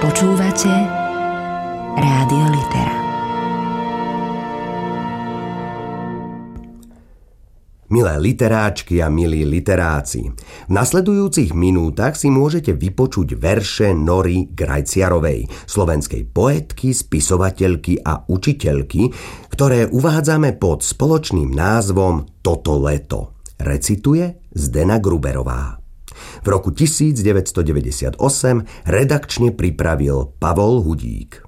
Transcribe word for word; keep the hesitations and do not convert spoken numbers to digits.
Počúvate Rádio Litera. Milé literáčky a milí literáci, v nasledujúcich minútach si môžete vypočuť verše Nory Grajciarovej, slovenskej poetky, spisovateľky a učiteľky, ktoré uvádzame pod spoločným názvom Toto leto. Recituje Zdena Gruberová. V roku devätnásťstodeväťdesiatosem redakčne pripravil Pavol Hudík.